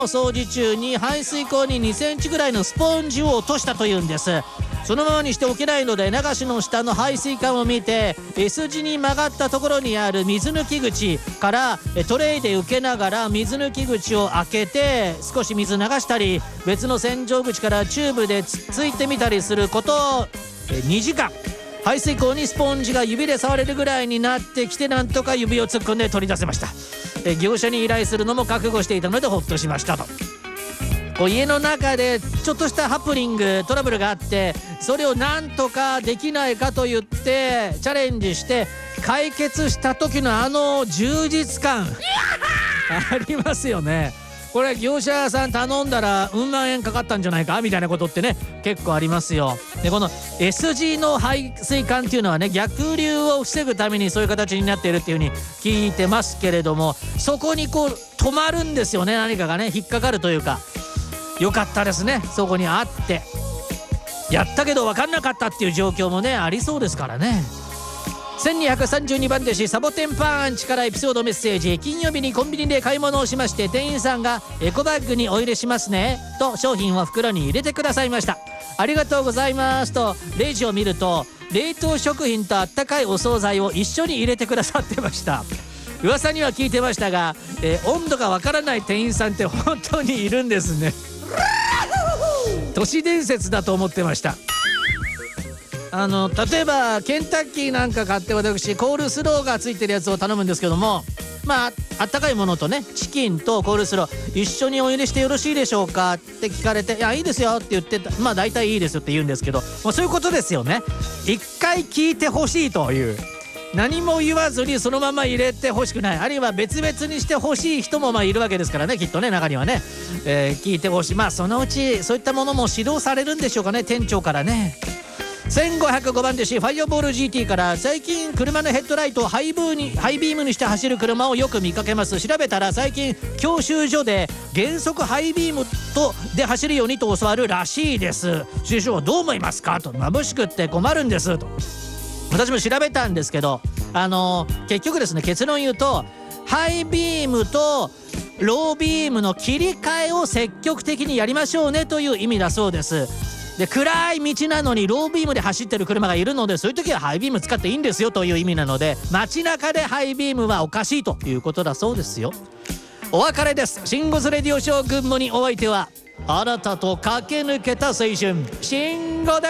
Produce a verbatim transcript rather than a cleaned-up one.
掃除中に排水溝ににセンチぐらいのスポンジを落としたというんです。そのままにしておけないので、流しの下の排水管を見て S 字に曲がったところにある水抜き口からトレイで受けながら水抜き口を開けて少し水流したり、別の洗浄口からチューブでつっついてみたりすることにじかん。排水溝にスポンジが指で触れるぐらいになってきて、なんとか指を突っ込んで取り出せました。業者に依頼するのも覚悟していたのでほっとしましたと。こう家の中でちょっとしたハプニングトラブルがあって、それをなんとかできないかと言ってチャレンジして解決した時のあの充実感ありますよね。これ業者さん頼んだらうん万円かかったんじゃないかみたいなことってね、結構ありますよ。でこの S 字の排水管っていうのはね、逆流を防ぐためにそういう形になっているっていう風に聞いてますけれども、そこにこう止まるんですよね。何かがね引っかかるというか。よかったですね、そこにあって。やったけど分かんなかったっていう状況もねありそうですからね。せんにひゃくさんじゅうにばん弟子サボテンパンチからエピソードメッセージ。金曜日にコンビニで買い物をしまして、店員さんがエコバッグにお入れしますねと商品を袋に入れてくださいました。ありがとうございますとレジを見ると、冷凍食品とあったかいお惣菜を一緒に入れてくださってました。噂には聞いてましたが、えー、温度がわからない店員さんって本当にいるんですね。都市伝説だと思ってました。あの例えばケンタッキーなんか買って、私コールスローがついてるやつを頼むんですけども、まああったかいものとね、チキンとコールスロー一緒にお入れしてよろしいでしょうかって聞かれて、いやいいですよって言って、まあ大体いいですよって言うんですけど、まあ、そういうことですよね。一回聞いてほしいという、何も言わずにそのまま入れてほしくない、あるいは別々にしてほしい人もまあいるわけですからね、きっとね、中にはね、えー、聞いてほしい。まあそのうちそういったものも指導されるんでしょうかね、店長からね。せんごひゃくごばん弟子ファイアボール ジーティー から、最近車のヘッドライトをハイブーにハイビームにして走る車をよく見かけます。調べたら最近教習所で原則ハイビームとで走るようにと教わるらしいです。師匠はどう思いますかと。眩しくって困るんですと。私も調べたんですけど、あのー、結局ですね、結論言うとハイビームとロービームの切り替えを積極的にやりましょうねという意味だそうです。で暗い道なのにロービームで走ってる車がいるので、そういう時はハイビーム使っていいんですよという意味なので、街中でハイビームはおかしいということだそうですよ。お別れです。シンゴズレディオショー群馬にお相手は、あなたと駆け抜けた青春、シンゴです。